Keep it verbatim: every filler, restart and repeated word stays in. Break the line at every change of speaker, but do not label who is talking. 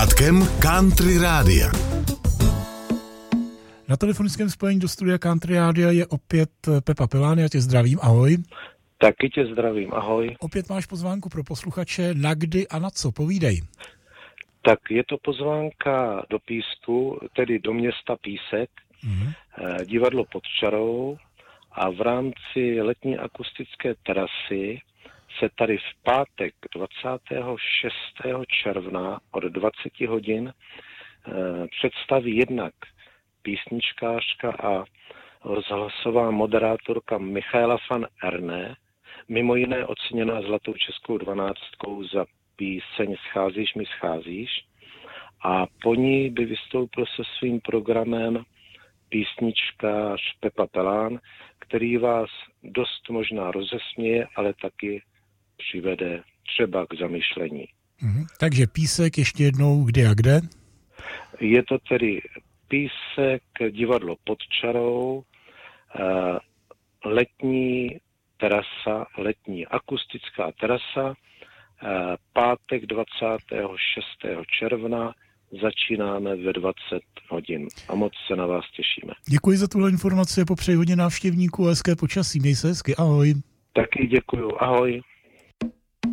pořádkem Country Rádia.
Na telefonickém spojení do studia Country Rádia je opět Pepa Pilán, já tě zdravím, ahoj.
Taky tě zdravím, ahoj.
Opět máš pozvánku pro posluchače, na kdy a na co, povídej.
Tak je to pozvánka do Písku, tedy do města Písek, mm-hmm. divadlo Pod čarou, a v rámci letní akustické terasy se tady v pátek dvacátého šestého června od dvacet hodin představí jednak písničkářka a rozhlasová moderátorka Michaela van Erne, mimo jiné oceněná zlatou českou dvanáctkou za píseň Scházíš mi scházíš, a po ní by vystoupil se svým programem písničkář Pepa Pilán, který vás dost možná rozesměje, ale taky přivede třeba k zamyšlení.
Mhm. Takže Písek ještě jednou kdy a kde?
Je to tedy Písek, divadlo Pod čarou, letní terasa, letní akustická terasa, pátek dvacátého šestého června, začínáme ve dvacet hodin a moc se na vás těšíme.
Děkuji za tuhle informaci a popřeji hodně návštěvníků a hezké počasí. Měj se hezky, ahoj.
Taky děkuju, ahoj.